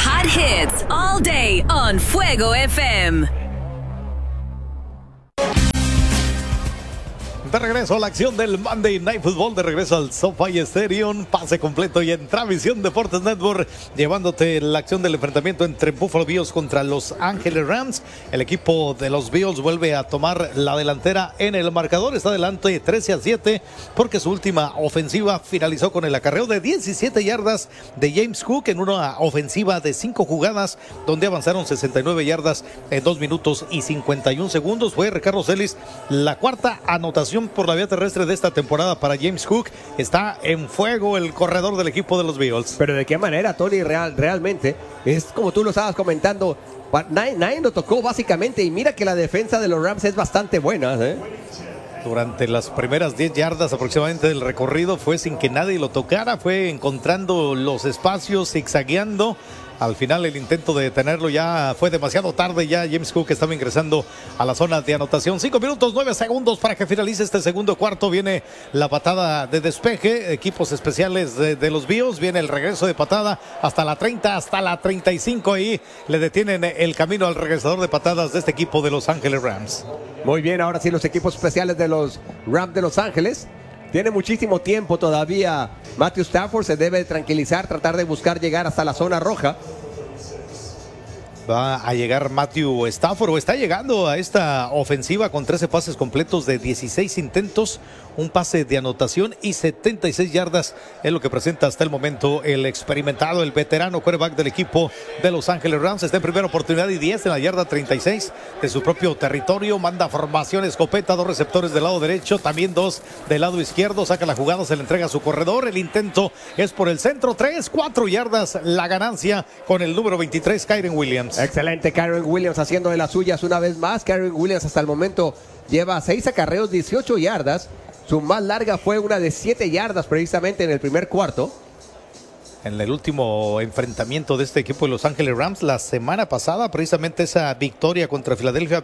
hot hits all day on Fuego FM. De regreso a la acción del Monday Night Football, de regreso al SoFi Stadium, pase completo y en Transmisión Deportes Network, llevándote la acción del enfrentamiento entre Buffalo Bills contra Los Ángeles Rams. El equipo de los Bills vuelve a tomar la delantera en el marcador, está adelante 13-7 porque su última ofensiva finalizó con el acarreo de 17 yardas de James Cook en una ofensiva de 5 jugadas donde avanzaron 69 yardas en 2 minutos y 51 segundos. Fue Ricardo Celis la cuarta anotación por la vía terrestre de esta temporada para James Cook. Está en fuego el corredor del equipo de los Bills. Pero de qué manera, Tony, realmente es como tú lo estabas comentando, nadie lo tocó básicamente, y mira que la defensa de los Rams es bastante buena, ¿eh? Durante las primeras 10 yardas aproximadamente del recorrido fue sin que nadie lo tocara, fue encontrando los espacios, zigzagueando. Al final el intento de detenerlo ya fue demasiado tarde, ya James Cook estaba ingresando a la zona de anotación. 5 minutos 9 segundos para que finalice este segundo cuarto. Viene la patada de despeje, equipos especiales de los Bills. Viene el regreso de patada hasta la 30, hasta la 35. Ahí le detienen el camino al regresador de patadas de este equipo de Los Ángeles Rams. Muy bien, ahora sí los equipos especiales de los Rams de Los Ángeles. Tiene muchísimo tiempo todavía. Matthew Stafford se debe tranquilizar, tratar de buscar llegar hasta la zona roja. Va a llegar Matthew Stafford, o está llegando a esta ofensiva con 13 pases completos de 16 intentos, un pase de anotación y 76 yardas. Es lo que presenta hasta el momento el experimentado, el veterano quarterback del equipo de Los Ángeles Rams. Está en primera oportunidad y 10 en la yarda 36 de su propio territorio. Manda formación escopeta, 2 receptores del lado derecho, también 2 del lado izquierdo. Saca la jugada, se le entrega a su corredor. El intento es por el centro, 4 yardas la ganancia con el número 23, Kyren Williams. Excelente, Kyren Williams haciendo de las suyas una vez más. Kyren Williams hasta el momento lleva 6 acarreos, 18 yardas. Su más larga fue una de 7 yardas precisamente en el primer cuarto. En el último enfrentamiento de este equipo de Los Ángeles Rams la semana pasada, precisamente esa victoria contra Filadelfia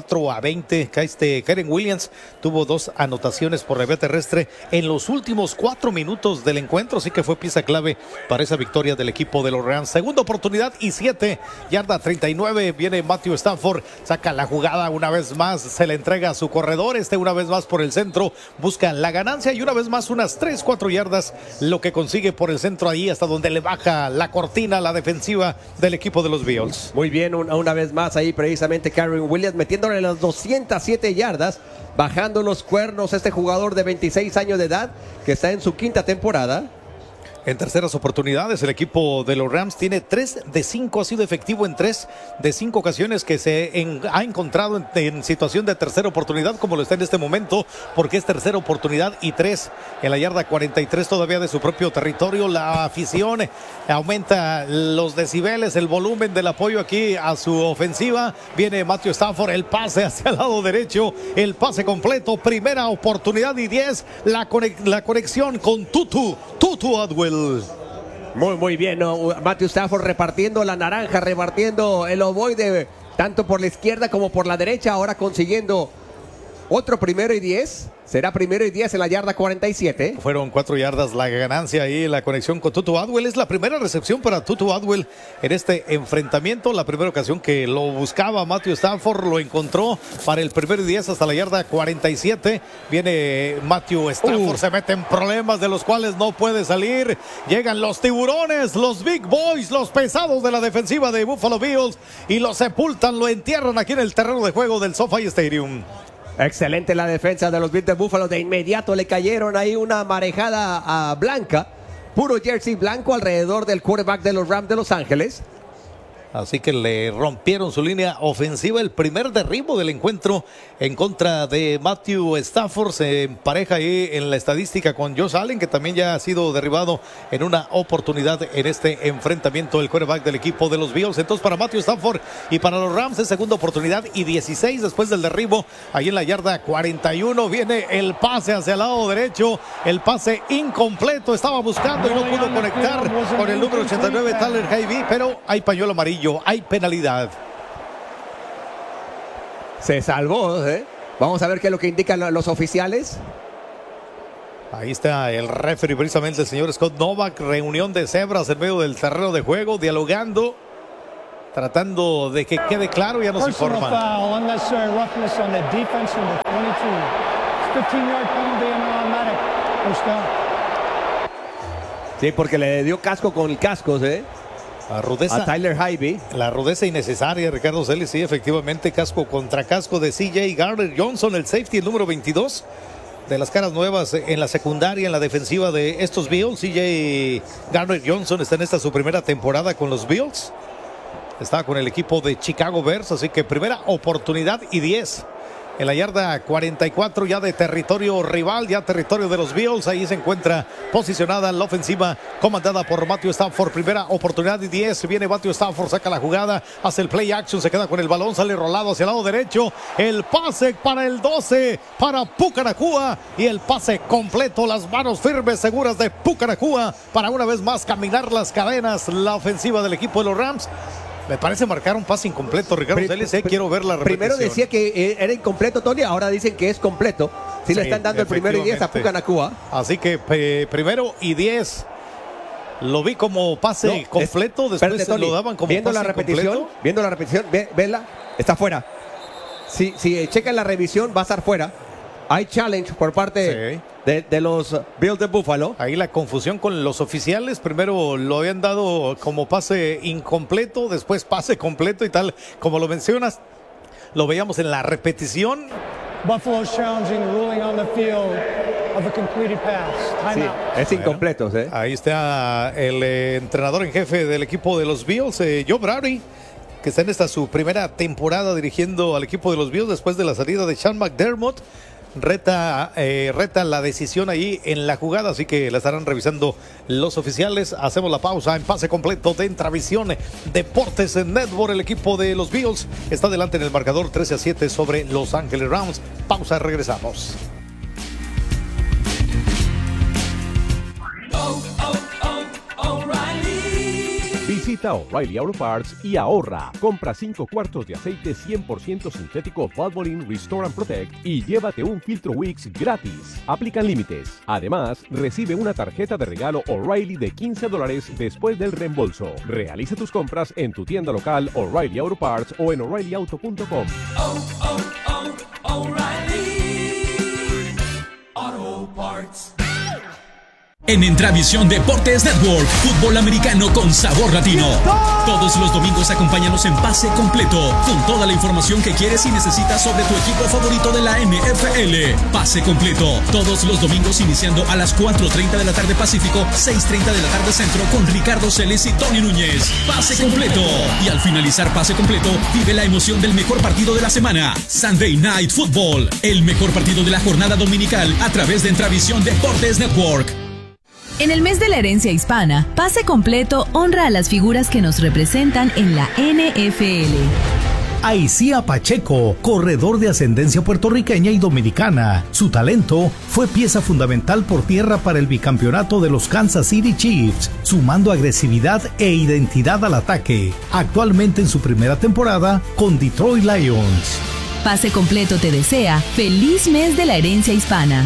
24-20, Kyren Williams tuvo 2 anotaciones por la vía terrestre en los últimos 4 minutos del encuentro, así que fue pieza clave para esa victoria del equipo de los Rams. Segunda oportunidad y 7, yarda 39, viene Matthew Stafford, saca la jugada una vez más, se le entrega a su corredor, una vez más por el centro, busca la ganancia y una vez más unas 3-4 yardas, lo que consigue por el centro ahí hasta donde le baja la cortina la defensiva del equipo de los Bills. Muy bien, una vez más ahí precisamente Kyren Williams metiéndole las 207 yardas, bajando los cuernos este jugador de 26 años de edad que está en su 5ª temporada. En terceras oportunidades, el equipo de los Rams tiene 3 de 5, ha sido efectivo en 3 de 5 ocasiones que ha encontrado en situación de tercera oportunidad, como lo está en este momento, porque es tercera oportunidad y 3 en la yarda 43 todavía de su propio territorio. La afición aumenta los decibeles, el volumen del apoyo aquí a su ofensiva. Viene Matthew Stafford, el pase hacia el lado derecho, el pase completo, primera oportunidad y 10, la conexión con Tutu Atwell. Muy bien, ¿no? Matthew Stafford repartiendo la naranja, repartiendo el ovoide tanto por la izquierda como por la derecha, ahora consiguiendo otro 1º y 10. Será 1º y 10 en la yarda 47. Fueron 4 yardas la ganancia y la conexión con Tutu Atwell. Es la primera recepción para Tutu Atwell en este enfrentamiento. La primera ocasión que lo buscaba Matthew Stafford, lo encontró para el 1º y 10 hasta la yarda 47. Viene Matthew Stafford, se mete en problemas de los cuales no puede salir. Llegan los tiburones, los big boys, los pesados de la defensiva de Buffalo Bills y lo sepultan, lo entierran aquí en el terreno de juego del SoFi Stadium. Excelente la defensa de los Bills de Buffalo. De inmediato le cayeron ahí una marejada blanca, puro jersey blanco alrededor del quarterback de los Rams de Los Ángeles. Así que le rompieron su línea ofensiva. El primer derribo del encuentro en contra de Matthew Stafford. Se empareja ahí en la estadística con Josh Allen, que también ya ha sido derribado en una oportunidad en este enfrentamiento. El quarterback del equipo de los Bills. Entonces para Matthew Stafford y para los Rams es segunda oportunidad y 16 después del derribo. Ahí en la yarda 41 viene el pase hacia el lado derecho. El pase incompleto. Estaba buscando y no pudo conectar con el número 89 Tyler Higbee, pero hay pañuelo amarillo. Hay penalidad. Se salvó, ¿eh? Vamos a ver qué es lo que indican los oficiales. Ahí está el referee, precisamente el señor Scott Novak. Reunión de cebras en medio del terreno de juego, dialogando, tratando de que quede claro. Ya nos informan. Sí, porque le dio casco con el casco, ¿eh? A Tyler Higbee. La rudeza innecesaria, Ricardo Celis, sí, efectivamente, casco contra casco de CJ Gardner-Johnson, el safety, el número 22. De las caras nuevas en la secundaria, en la defensiva de estos Bills. CJ Gardner-Johnson está en esta su primera temporada con los Bills. Está con el equipo de Chicago Bears, así que primera oportunidad y 10. En la yarda 44 ya de territorio rival, ya territorio de los Bills. Ahí se encuentra posicionada la ofensiva comandada por Matthew Stafford. Primera oportunidad y 10. Viene Matthew Stafford, saca la jugada, hace el play action, se queda con el balón, sale rolado hacia el lado derecho. El pase para el 12, para Puka Nacua. Y el pase completo, las manos firmes, seguras de Puka Nacua. Para una vez más caminar las cadenas, la ofensiva del equipo de los Rams. Me parece marcar un pase incompleto, Ricardo Celis. Quiero ver la repetición. Primero decía que era incompleto, Tony. Ahora dicen que es completo. Sí, le están dando el primero y 10 a Puka Nacua. Así que primero y 10. Lo vi como pase completo. Después Tony, lo daban como viendo pase la repetición, incompleto. viendo la repetición, vela, está fuera. Si checan la revisión, va a estar fuera. Hay challenge por parte de los Bills de Buffalo. Ahí la confusión con los oficiales. Primero lo habían dado como pase incompleto, después pase completo y tal. Como lo mencionas, lo veíamos en la repetición. Buffalo challenging the ruling on the field of a completed pass. Timeout. Sí, es incompleto, ¿eh? Ahí está el entrenador en jefe del equipo de los Bills, Joe Brady, que está en esta su primera temporada dirigiendo al equipo de los Bills después de la salida de Sean McDermott. Reta la decisión ahí en la jugada, así que la estarán revisando los oficiales. Hacemos la pausa en pase completo de Intravisión Deportes Network. El equipo de los Bills está delante en el marcador 13-7 sobre Los Ángeles Rams. Pausa, regresamos. Visita O'Reilly Auto Parts y ahorra. Compra 5 cuartos de aceite 100% sintético Valvoline Restore and Protect y llévate un filtro Wix gratis. Aplican límites. Además, recibe una tarjeta de regalo O'Reilly de $15 después del reembolso. Realiza tus compras en tu tienda local O'Reilly Auto Parts o en O'ReillyAuto.com. O'Reilly Auto Parts. En Intravisión Deportes Network, fútbol americano con sabor latino. Todos los domingos acompáñanos en Pase Completo, con toda la información que quieres y necesitas sobre tu equipo favorito de la NFL. Pase Completo, todos los domingos iniciando a las 4:30 de la tarde Pacífico, 6:30 de la tarde Centro, con Ricardo Celis y Tony Núñez. Pase Completo. Y al finalizar Pase Completo, vive la emoción del mejor partido de la semana. Sunday Night Football, el mejor partido de la jornada dominical a través de Intravisión Deportes Network. En el mes de la herencia hispana, Pase Completo honra a las figuras que nos representan en la NFL. Aicía Pacheco, corredor de ascendencia puertorriqueña y dominicana. Su talento fue pieza fundamental por tierra para el bicampeonato de los Kansas City Chiefs, sumando agresividad e identidad al ataque. Actualmente en su primera temporada con Detroit Lions. Pase Completo te desea feliz mes de la herencia hispana.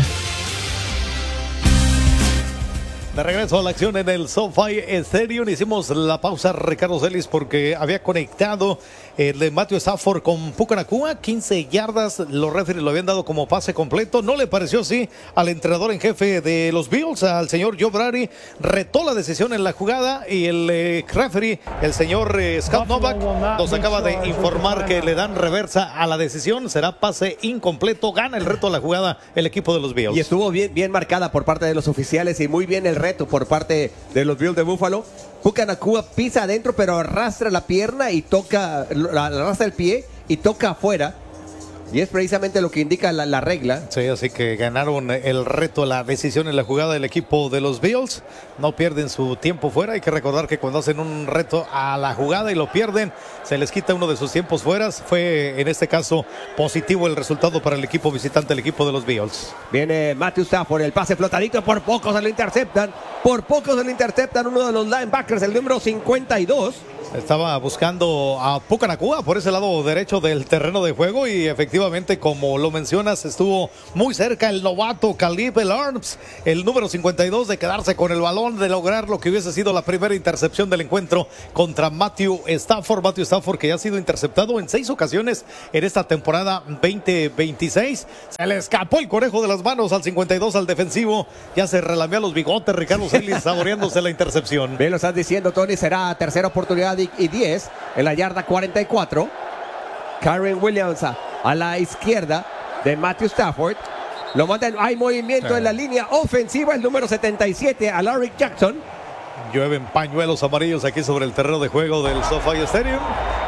De regreso a la acción en el SoFi Stadium. Hicimos la pausa, Ricardo Celis, porque había conectado el de Matthew Stafford con Puka Nacua. 15 yardas, los referees lo habían dado como pase completo. No le pareció así al entrenador en jefe de los Bills, al señor Joe Brady. Retó la decisión en la jugada y el referee, el señor Scott Novak, nos acaba de informar que le dan reversa a la decisión. Será pase incompleto. Gana el reto de la jugada el equipo de los Bills. Y estuvo bien marcada por parte de los oficiales y muy bien el reto por parte de los Bills de Buffalo. Puka Nacua pisa adentro, pero arrastra la pierna y arrastra el pie y toca afuera. Y es precisamente lo que indica la regla. Sí, así que ganaron el reto, la decisión en la jugada del equipo de los Bills. No pierden su tiempo fuera. Hay que recordar que cuando hacen un reto a la jugada y lo pierden, se les quita uno de sus tiempos fuera. Fue en este caso positivo el resultado para el equipo visitante, el equipo de los Bills. Viene Matthew Stafford, el pase flotadito, por poco se lo interceptan. Uno de los linebackers, el número 52. Estaba buscando a Pucanacua por ese lado derecho del terreno de juego y efectivamente, como lo mencionas, estuvo muy cerca el novato Caleb Arms, el número 52, de quedarse con el balón, de lograr lo que hubiese sido la primera intercepción del encuentro contra Matthew Stafford. Matthew Stafford, que ya ha sido interceptado en 6 ocasiones en esta temporada 2026. Se le escapó el conejo de las manos al 52, al defensivo. Ya se relamió los bigotes Ricardo Celis saboreándose la intercepción. Bien, lo estás diciendo, Tony. Será tercera oportunidad y 10 en la yarda 44. Kyren Williams a la izquierda de Matthew Stafford. Lo mandan, hay movimiento en la línea ofensiva. El número 77, a Larry Jackson. Llueven pañuelos amarillos aquí sobre el terreno de juego del SoFi Stadium.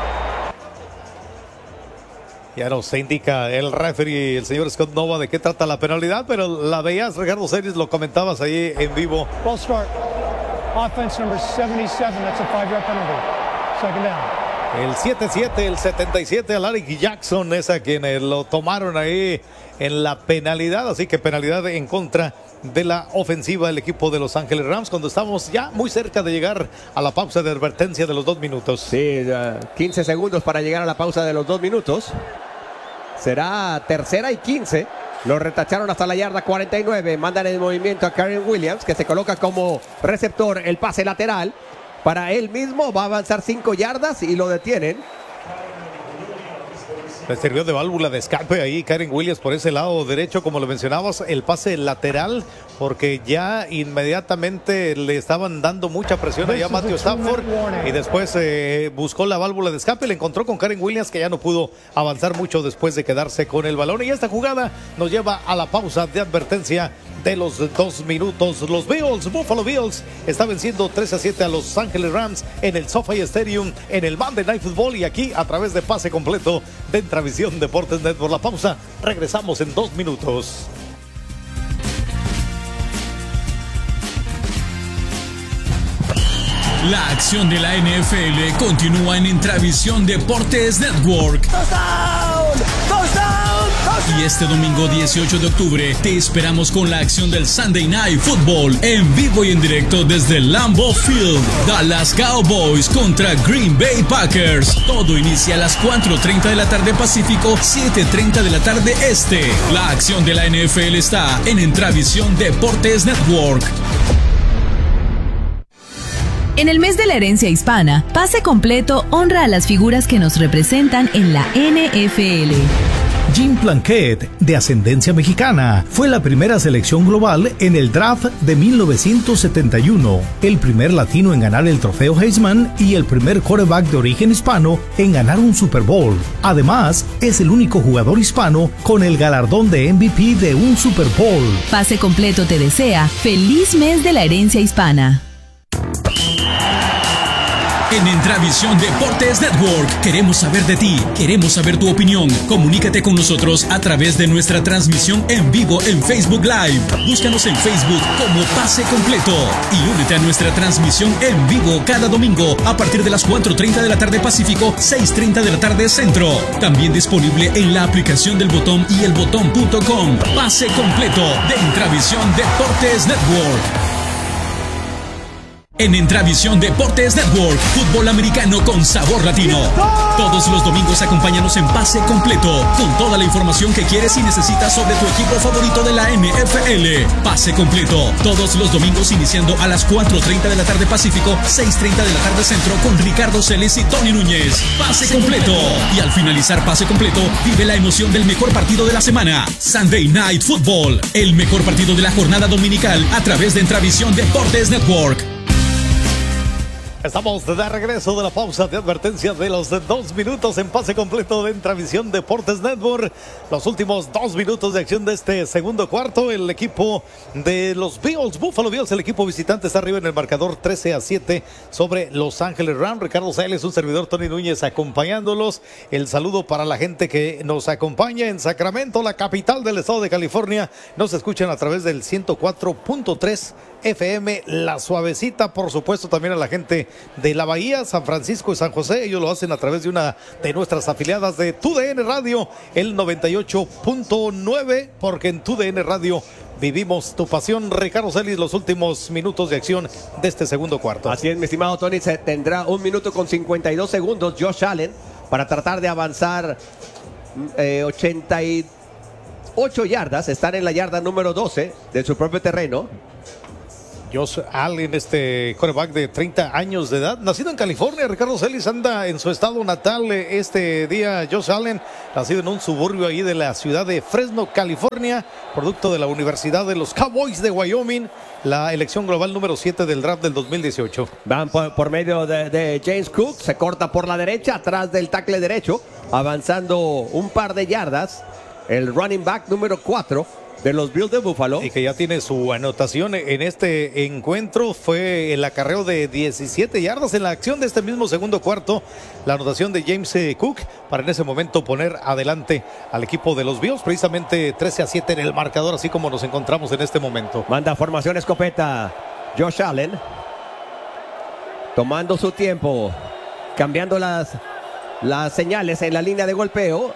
Ya nos indica el referee, el señor Scott Nova, de qué trata la penalidad, pero la veías, Ricardo Celis, lo comentabas ahí en vivo. Ball start. Offense number 77. That's a 5-yard penalty. Second down. El 7-7, el 77, a Larry Jackson es a quien lo tomaron ahí en la penalidad. Así que penalidad en contra de la ofensiva del equipo de Los Ángeles Rams, cuando estamos ya muy cerca de llegar a la pausa de advertencia de los 2 minutos. Sí, 15 segundos para llegar a la pausa de los 2 minutos. Será tercera y 15. Lo retacharon hasta la yarda 49. Mandan el movimiento a Kyren Williams, que se coloca como receptor. El pase lateral para él mismo. Va a avanzar 5 yardas y lo detienen. Le sirvió de válvula de escape ahí Kyren Williams por ese lado derecho, como lo mencionabas, el pase lateral, porque ya inmediatamente le estaban dando mucha presión allá a Matthew Stafford y después buscó la válvula de escape, le encontró con Kyren Williams, que ya no pudo avanzar mucho después de quedarse con el balón, y esta jugada nos lleva a la pausa de advertencia de los 2 minutos. Los Buffalo Bills, están venciendo 3-7 a Los Ángeles Rams en el SoFi Stadium en el Monday Night Football, y aquí a través de pase completo de Intravisión Deportes Network. La pausa, regresamos en 2 minutos. La acción de la NFL continúa en Intravisión Deportes Network. Y este domingo 18 de octubre te esperamos con la acción del Sunday Night Football en vivo y en directo desde Lambeau Field. Dallas Cowboys contra Green Bay Packers. Todo inicia a las 4:30 de la tarde Pacífico, 7:30 de la tarde Este. La acción de la NFL está en Intravisión Deportes Network. En el mes de la herencia hispana, Pase Completo honra a las figuras que nos representan en la NFL. Jim Plunkett, de ascendencia mexicana, fue la primera selección global en el draft de 1971, el primer latino en ganar el trofeo Heisman y el primer quarterback de origen hispano en ganar un Super Bowl. Además, es el único jugador hispano con el galardón de MVP de un Super Bowl. Pase Completo te desea feliz mes de la herencia hispana. En Intravisión Deportes Network queremos saber de ti, queremos saber tu opinión. Comunícate con nosotros a través de nuestra transmisión en vivo en Facebook Live. Búscanos en Facebook como Pase Completo y únete a nuestra transmisión en vivo cada domingo a partir de las 4:30 de la tarde Pacífico, 6:30 de la tarde Centro. También disponible en la aplicación del Botón y elbotón.com. Pase Completo de Intravisión Deportes Network. En Intravisión Deportes Network, fútbol americano con sabor latino. Todos los domingos acompáñanos en Pase Completo, con toda la información que quieres y necesitas sobre tu equipo favorito de la NFL. Pase Completo, todos los domingos iniciando a las 4:30 de la tarde Pacífico, 6:30 de la tarde Centro, con Ricardo Celis y Tony Núñez. Pase Completo. Y al finalizar Pase Completo, vive la emoción del mejor partido de la semana. Sunday Night Football, el mejor partido de la jornada dominical a través de Intravisión Deportes Network. Estamos de regreso de la pausa de advertencia de los 2 minutos en Pase Completo de Intravisión Deportes Network. Los últimos 2 minutos de acción de este segundo cuarto. El equipo de los Bills, Buffalo Bills, el equipo visitante, está arriba en el marcador 13-7 sobre Los Ángeles Rams. Ricardo Celis, un servidor, Tony Núñez, acompañándolos. El saludo para la gente que nos acompaña en Sacramento, la capital del estado de California. Nos escuchan a través del 104.3 FM La Suavecita, por supuesto también a la gente de la Bahía, San Francisco y San José. Ellos lo hacen a través de una de nuestras afiliadas de TUDN Radio, el 98.9, porque en TUDN Radio vivimos tu pasión. Ricardo Celis, los últimos minutos de acción de este segundo cuarto. Así es, mi estimado Tony, se tendrá 1 minuto con 52 segundos Josh Allen para tratar de avanzar 88 yardas. Están en la yarda número 12 de su propio terreno. Josh Allen, este quarterback de 30 años de edad, nacido en California. Ricardo Celis anda en su estado natal este día. Josh Allen, nacido en un suburbio ahí de la ciudad de Fresno, California, producto de la Universidad de los Cowboys de Wyoming, la elección global número 7 del draft del 2018. Van por medio de James Cook, se corta por la derecha, atrás del tackle derecho, avanzando un par de yardas, el running back número 4 de los Bills de Buffalo. Y que ya tiene su anotación en este encuentro. Fue el acarreo de 17 yardas en la acción de este mismo segundo cuarto. La anotación de James Cook para en ese momento poner adelante al equipo de los Bills. Precisamente 13-7 en el marcador, así como nos encontramos en este momento. Manda formación escopeta Josh Allen, tomando su tiempo, cambiando las señales en la línea de golpeo.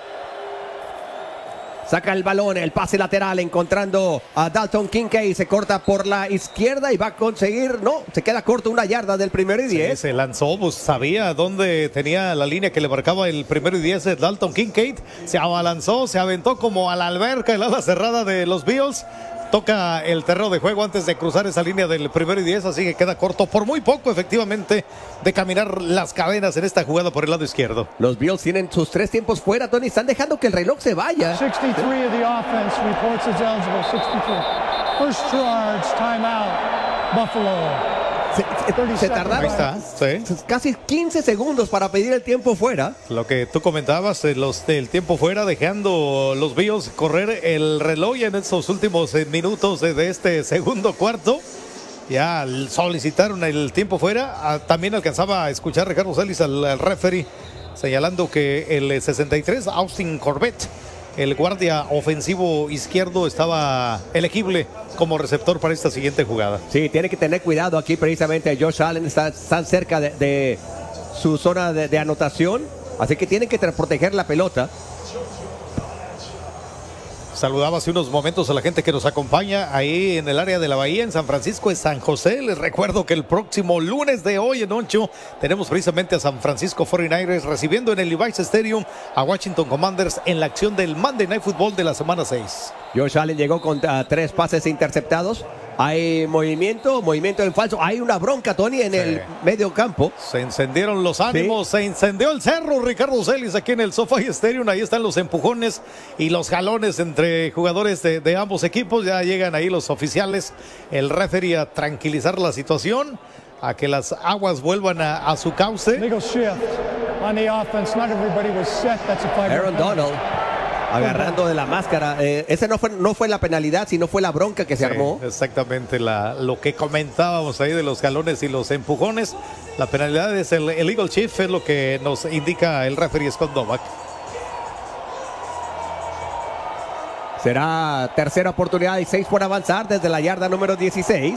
Saca el balón, el pase lateral, encontrando a Dalton Kincaid. Se corta por la izquierda y va a conseguir, no, se queda corto, 1 yarda del primero y 10. Sí, se lanzó, pues sabía dónde tenía la línea que le marcaba el primero y 10 de Dalton Kincaid. Se abalanzó, se aventó como a la alberca, el ala cerrada de los Bills. Toca el terreno de juego antes de cruzar esa línea del primero y 10, así que queda corto por muy poco, efectivamente, de caminar las cadenas en esta jugada por el lado izquierdo. Los Bills tienen sus 3 tiempos fuera, Tony. Están dejando que el reloj se vaya. 63 of the offense reports as eligible. 63. First charge, timeout, Buffalo. Se tardaron Ahí está, sí. casi 15 segundos para pedir el tiempo fuera. Lo que tú comentabas, los del tiempo fuera, dejando los Bills correr el reloj en estos últimos minutos de este segundo cuarto. Ya solicitaron el tiempo fuera. También alcanzaba a escuchar Ricardo Celis al referee señalando que el 63, Austin Corbett, el guardia ofensivo izquierdo, estaba elegible como receptor para esta siguiente jugada. Sí, tiene que tener cuidado aquí precisamente. Josh Allen está cerca de su zona de anotación, así que tienen que proteger la pelota. Saludaba hace unos momentos a la gente que nos acompaña ahí en el área de la Bahía, en San Francisco de San José. Les recuerdo que el próximo lunes de hoy en 8 tenemos precisamente a San Francisco 49ers recibiendo en el Levi's Stadium a Washington Commanders en la acción del Monday Night Football de la semana 6. Josh Allen llegó con 3 pases interceptados. Hay movimiento en falso. Hay una bronca, Tony, en el medio campo. Se encendieron los ánimos, se incendió el cerro, Ricardo Celis, aquí en el SoFi Stadium. Ahí están los empujones y los jalones entre jugadores de ambos equipos. Ya llegan ahí los oficiales, el referee, a tranquilizar la situación, a que las aguas vuelvan a su cauce. Legal shift on the offense. Not everybody was set. That's a 5-yard Aaron Donald agarrando de la máscara. Ese no fue la penalidad, sino fue la bronca que se armó. Exactamente lo que comentábamos ahí de los jalones y los empujones. La penalidad es el illegal shift, es lo que nos indica el referee Scott Novak. Será tercera oportunidad y 6 por avanzar desde la yarda número 16.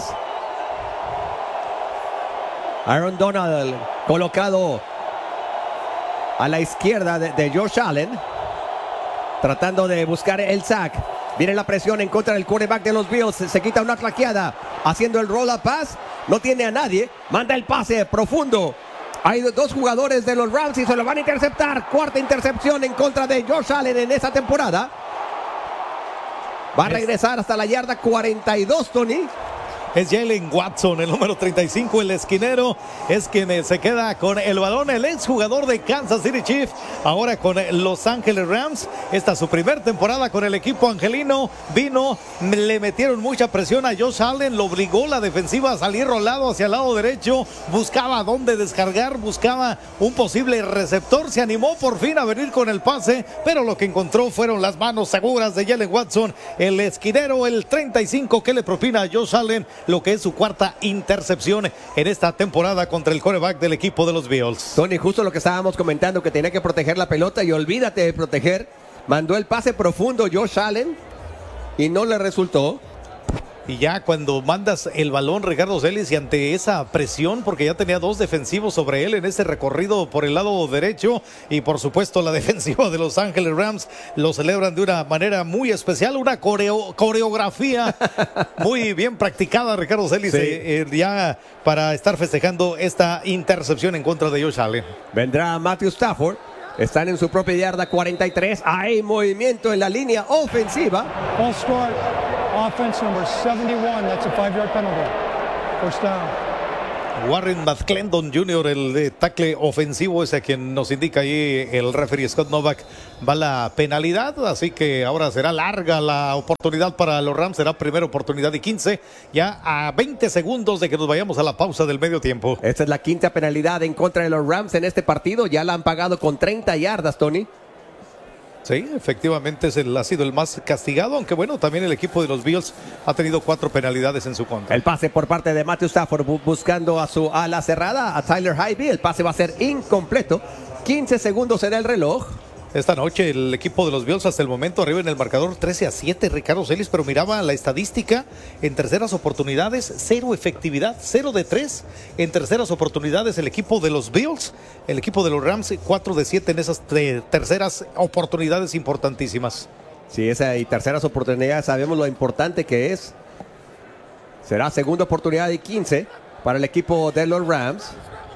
Aaron Donald colocado a la izquierda de Josh Allen, tratando de buscar el sack. Viene la presión en contra del quarterback de los Bills. Se quita una claqueada haciendo el roll-up pass. No tiene a nadie. Manda el pase profundo. Hay 2 jugadores de los Rams y se lo van a interceptar. 4ª intercepción en contra de Josh Allen en esa temporada. Va a regresar hasta la yarda 42, Tony. Es Jalen Watson, el número 35, el esquinero, es quien se queda con el balón, el exjugador de Kansas City Chiefs, ahora con Los Ángeles Rams. Esta es su primera temporada con el equipo angelino. Le metieron mucha presión a Josh Allen, lo obligó la defensiva a salir rolado hacia el lado derecho, buscaba dónde descargar, buscaba un posible receptor, se animó por fin a venir con el pase, pero lo que encontró fueron las manos seguras de Jalen Watson, el esquinero, el 35, que le propina a Josh Allen lo que es su 4ª intercepción en esta temporada contra el quarterback del equipo de los Bills. Tony, justo lo que estábamos comentando, que tenía que proteger la pelota, y olvídate de proteger. Mandó el pase profundo Josh Allen y no le resultó. Y ya cuando mandas el balón, Ricardo Celis, y ante esa presión, porque ya tenía 2 defensivos sobre él en ese recorrido por el lado derecho, y por supuesto la defensiva de Los Ángeles Rams lo celebran de una manera muy especial, una coreografía muy bien practicada, Ricardo Celis, sí. Ya para estar festejando esta intercepción en contra de Josh Allen. Vendrá Matthew Stafford. Están en su propia yarda 43. Hay movimiento en la línea ofensiva. Ball start. Offense number 71. That's a 5-yard penalty. First down. Warren McClendon Jr., el tackle ofensivo, es a quien nos indica ahí el referee Scott Novak, va la penalidad, así que ahora será larga la oportunidad para los Rams, será primera oportunidad y 15, ya a 20 segundos de que nos vayamos a la pausa del medio tiempo. Esta es la quinta penalidad en contra de los Rams en este partido, ya la han pagado con 30 yardas, Tony. Sí, efectivamente ha sido el más castigado, aunque bueno, también el equipo de los Bills ha tenido 4 penalidades en su contra. El pase por parte de Matthew Stafford buscando a su ala cerrada, a Tyler Higbee. El pase va a ser incompleto. 15 segundos en el reloj. Esta noche el equipo de los Bills hasta el momento arriba en el marcador 13-7, Ricardo Celis, pero miraba la estadística en terceras oportunidades, 0 efectividad, 0 de 3 en terceras oportunidades el equipo de los Bills, el equipo de los Rams 4 de 7 en esas terceras oportunidades importantísimas. Sí, esa y terceras oportunidades sabemos lo importante que es. Será segunda oportunidad y 15 para el equipo de los Rams.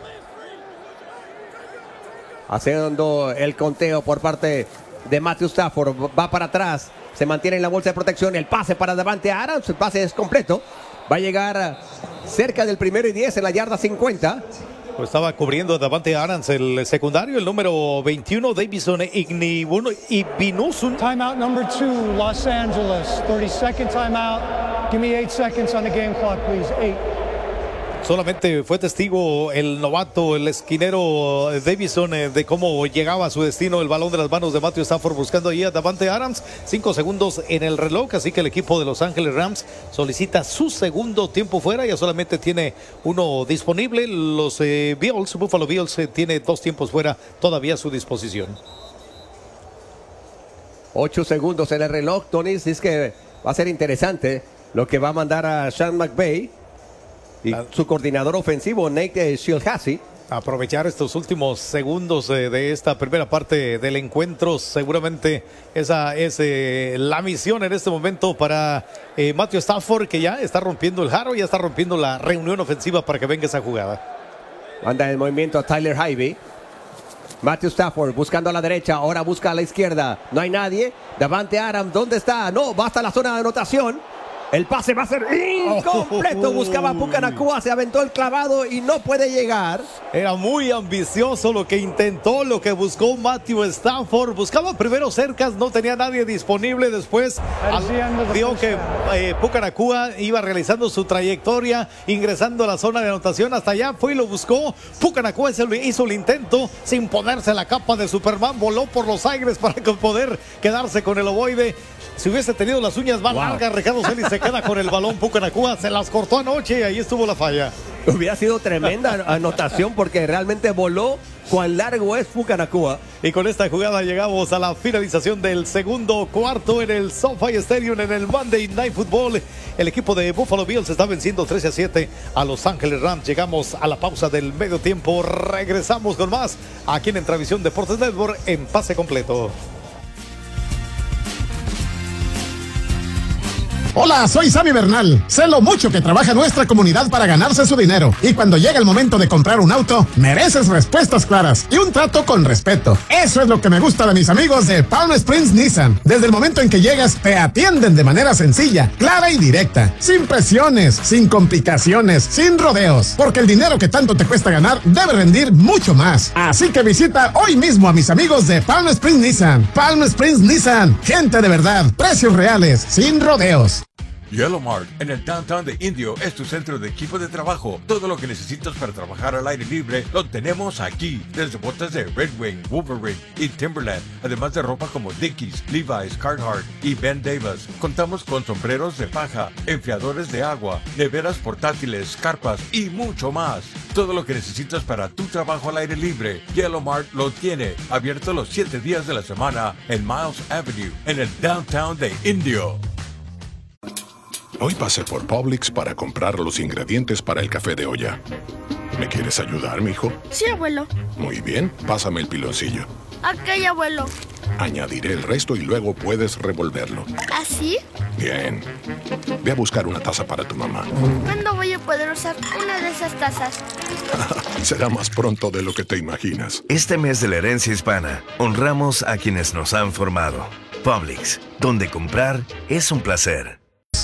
Haciendo el conteo por parte de Matthew Stafford. Va para atrás. Se mantiene en la bolsa de protección. El pase para Davante Adams. El pase es completo. Va a llegar cerca del 1º y 10 en la yarda 50. Estaba cubriendo a Davante Adams el secundario, el número 21, Davison Igbinosun. Timeout number 2, Los Angeles. 30-second timeout. Give me 8 seconds on the game clock, please. 8. Solamente fue testigo el novato, el esquinero Davison, de cómo llegaba a su destino el balón de las manos de Matthew Stafford buscando ahí a Davante Adams. 5 segundos en el reloj, así que el equipo de Los Ángeles Rams solicita su segundo tiempo fuera. Ya solamente tiene uno disponible. Los Buffalo Bills tiene 2 tiempos fuera todavía a su disposición. 8 segundos en el reloj, Tony. Es que va a ser interesante lo que va a mandar a Sean McVay y su coordinador ofensivo, Nate Shilhassi. Aprovechar estos últimos segundos de esta primera parte del encuentro. Seguramente esa es la misión en este momento para Matthew Stafford, que ya está rompiendo el jarro, ya está rompiendo la reunión ofensiva para que venga esa jugada. Manda el movimiento a Tyler Higbee. Matthew Stafford buscando a la derecha, ahora busca a la izquierda. No hay nadie. Davante Adams, ¿dónde está? No, va hasta la zona de anotación. El pase va a ser incompleto. Buscaba a Puka Nacua, se aventó el clavado y no puede llegar. Era muy ambicioso lo que intentó, lo que buscó Matthew Stafford. Buscaba primero cercas, no tenía nadie disponible. Después vio que Puka Nacua iba realizando su trayectoria, ingresando a la zona de anotación. Hasta allá fue y lo buscó. Puka Nacua hizo el intento sin ponerse la capa de Superman. Voló por los aires para poder quedarse con el ovoide. Si hubiese tenido las uñas más largas, Ricardo Celis se queda con el balón. Puka Nacua se las cortó anoche y ahí estuvo la falla. Hubiera sido tremenda anotación porque realmente voló. Cuán largo es Puka Nacua. Y con esta jugada llegamos a la finalización del segundo cuarto en el SoFi Stadium en el Monday Night Football. El equipo de Buffalo Bills está venciendo 13-7 a Los Ángeles Rams. Llegamos a la pausa del medio tiempo. Regresamos con más aquí en Entravisión Deportes Network en Pase Completo. Hola, soy Sammy Bernal. Sé lo mucho que trabaja nuestra comunidad para ganarse su dinero. Y cuando llega el momento de comprar un auto, mereces respuestas claras y un trato con respeto. Eso es lo que me gusta de mis amigos de Palm Springs Nissan. Desde el momento en que llegas, te atienden de manera sencilla, clara y directa. Sin presiones, sin complicaciones, sin rodeos. Porque el dinero que tanto te cuesta ganar debe rendir mucho más. Así que visita hoy mismo a mis amigos de Palm Springs Nissan. Palm Springs Nissan. Gente de verdad. Precios reales, sin rodeos. Yellow Mart, en el downtown de Indio, es tu centro de equipo de trabajo. Todo lo que necesitas para trabajar al aire libre lo tenemos aquí. Desde botas de Red Wing, Wolverine y Timberland, además de ropa como Dickies, Levi's, Carhartt y Ben Davis. Contamos con sombreros de paja, enfriadores de agua, neveras portátiles, carpas y mucho más. Todo lo que necesitas para tu trabajo al aire libre, Yellow Mart lo tiene. Abierto los 7 días de la semana en Miles Avenue, en el downtown de Indio. Hoy pasé por Publix para comprar los ingredientes para el café de olla. ¿Me quieres ayudar, mijo? Sí, abuelo. Muy bien, pásame el piloncillo. Ok, abuelo. Añadiré el resto y luego puedes revolverlo. ¿Así? Bien. Ve a buscar una taza para tu mamá. ¿Cuándo voy a poder usar una de esas tazas? Será más pronto de lo que te imaginas. Este mes de la herencia hispana, honramos a quienes nos han formado. Publix, donde comprar es un placer.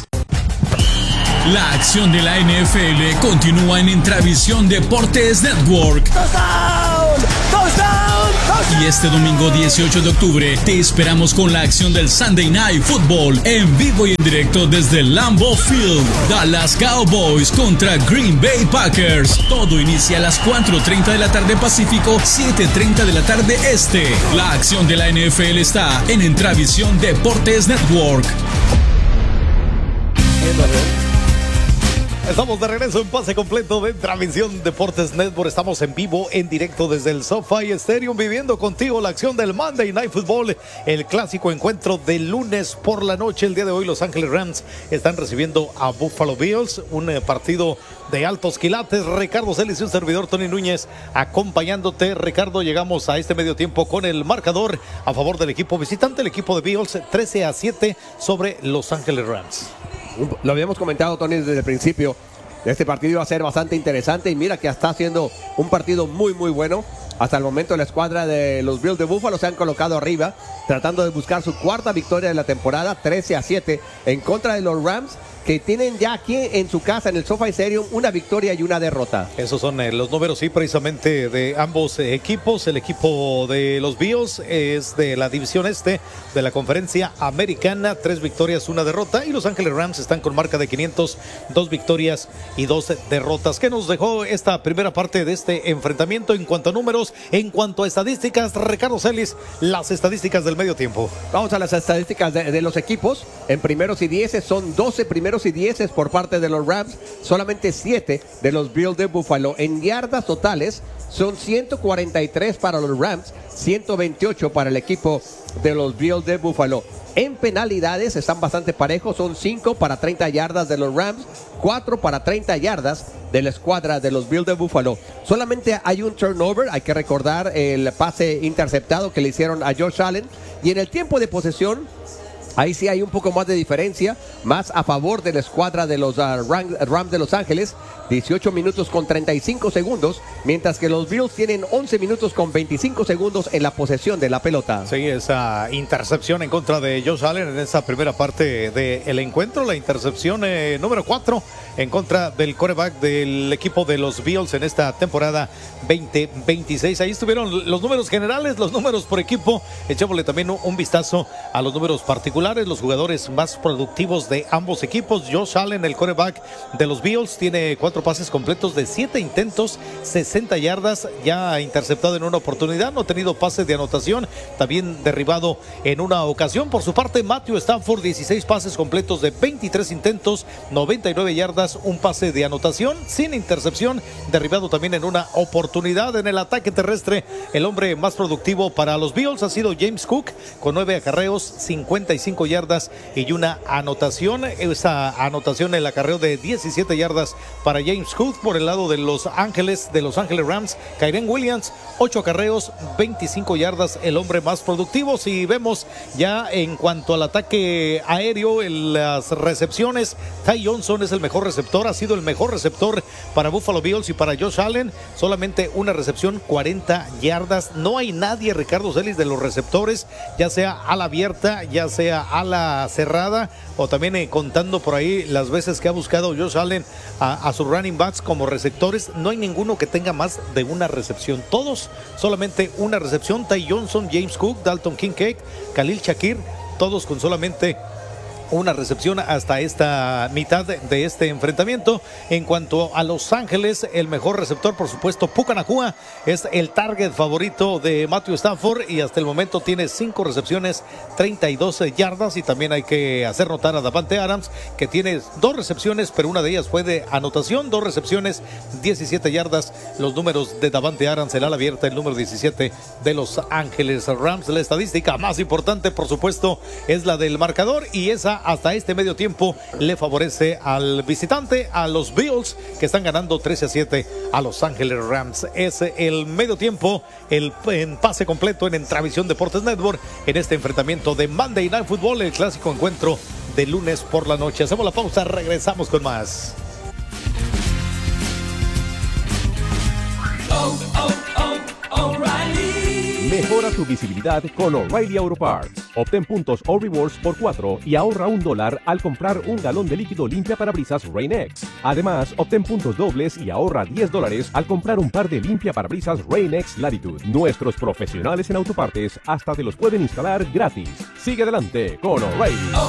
La acción de la NFL continúa en Intravisión Deportes Network. ¡Touchdown! ¡Touchdown! ¡Touchdown! Y este domingo 18 de octubre te esperamos con la acción del Sunday Night Football en vivo y en directo desde Lambeau Field. Dallas Cowboys contra Green Bay Packers. Todo inicia a las 4:30 de la tarde Pacífico, 7:30 de la tarde Este. La acción de la NFL está en Intravisión Deportes Network. Estamos de regreso en pase completo de Transmisión Deportes Network. Estamos en vivo, en directo desde el SoFi Stadium, viviendo contigo la acción del Monday Night Football, el clásico encuentro de lunes por la noche. El día de hoy Los Ángeles Rams están recibiendo a Buffalo Bills, un partido de altos quilates. Ricardo Celis y un servidor Tony Núñez acompañándote. Ricardo, llegamos a este medio tiempo con el marcador a favor del equipo visitante, el equipo de Bills, 13-7 sobre Los Ángeles Rams. Lo habíamos comentado, Tony, desde el principio. Este partido iba a ser bastante interesante y mira que está haciendo un partido muy bueno. Hasta el momento la escuadra de los Bills de Buffalo se han colocado arriba, tratando de buscar su cuarta victoria de la temporada, 13-7 en contra de los Rams, que tienen ya aquí en su casa, en el SoFi Stadium, una victoria y una derrota. Esos son los números, sí, precisamente de ambos equipos. El equipo de los Bills es de la división este de la conferencia americana, 3 victorias, 1 derrota. Y Los Ángeles Rams están con marca de 500, 2 victorias y 2 derrotas. ¿Qué nos dejó esta primera parte de este enfrentamiento en cuanto a números, en cuanto a estadísticas? Ricardo Celis, las estadísticas del medio tiempo. Vamos a las estadísticas de los equipos. En primeros y 10 son 12 primeros y 10 por parte de los Rams, solamente 7 de los Bills de Buffalo. En yardas totales son 143 para los Rams, 128 para el equipo de los Bills de Buffalo. En penalidades están bastante parejos, son 5 para 30 yardas de los Rams, 4 para 30 yardas de la escuadra de los Bills de Buffalo. Solamente hay un turnover, hay que recordar el pase interceptado que le hicieron a Josh Allen. Y en el tiempo de posesión, ahí sí hay un poco más de diferencia, más a favor de la escuadra de los Rams de Los Ángeles, 18 minutos con 35 segundos, mientras que los Bills tienen 11 minutos con 25 segundos en la posesión de la pelota. Sí, esa intercepción en contra de Josh Allen en esa primera parte del encuentro, la intercepción número 4 en contra del quarterback del equipo de los Bills en esta temporada 2026. Ahí estuvieron los números generales, los números por equipo. Echémosle también un vistazo a los números particulares, los jugadores más productivos de ambos equipos. Josh Allen, el quarterback de los Bills, tiene 4 pases completos de 7 intentos, 60 yardas, ya interceptado en una oportunidad, no ha tenido pases de anotación, también derribado en una ocasión. Por su parte, Matthew Stafford, 16 pases completos de 23 intentos, 99 yardas, un pase de anotación, sin intercepción, derribado también en una oportunidad. En el ataque terrestre, el hombre más productivo para los Bills ha sido James Cook, con 9 acarreos, 55 yardas y una anotación. Esa anotación, el acarreo de 17 yardas para James Cook. Por el lado de Los Ángeles Rams, Kyren Williams, 8 acarreos, 25 yardas, el hombre más productivo. Si vemos ya en cuanto al ataque aéreo, en las recepciones, Ty Johnson es el mejor receptor, ha sido el mejor receptor para Buffalo Bills. Y para Josh Allen, solamente una recepción, 40 yardas. No hay nadie, Ricardo Celis, de los receptores, ya sea ala abierta, ya sea ala cerrada, o también contando por ahí las veces que ha buscado Josh Allen a sus running backs como receptores, no hay ninguno que tenga más de una recepción. Todos solamente una recepción. Ty Johnson, James Cook, Dalton Kincaid, Khalil Shakir, todos con solamente una recepción hasta esta mitad de este enfrentamiento. En cuanto a Los Ángeles, el mejor receptor, por supuesto, Puka Nacua, es el target favorito de Matthew Stafford y hasta el momento tiene 5 recepciones, 32 yardas. Y también hay que hacer notar a Davante Adams, que tiene 2 recepciones, pero una de ellas fue de anotación. 2 recepciones, 17 yardas. Los números de Davante Adams, el ala abierta, el número 17 de Los Ángeles Rams. La estadística más importante, por supuesto, es la del marcador, y esa marca hasta este medio tiempo le favorece al visitante, a los Bills, que están ganando 13-7 a Los Ángeles Rams. Es el medio tiempo, en pase completo en Entravisión Deportes Network, en este enfrentamiento de Monday Night Football, el clásico encuentro de lunes por la noche. Hacemos la pausa, regresamos con más. Mejora tu visibilidad con O'Reilly Auto Parts. Obtén puntos o rewards por 4 y ahorra $1 al comprar un galón de líquido limpia parabrisas Rain-X. Además, obtén puntos dobles y ahorra $10 al comprar un par de limpia parabrisas Rain-X Latitude. Nuestros profesionales en autopartes hasta te los pueden instalar gratis. Sigue adelante con O'Reilly.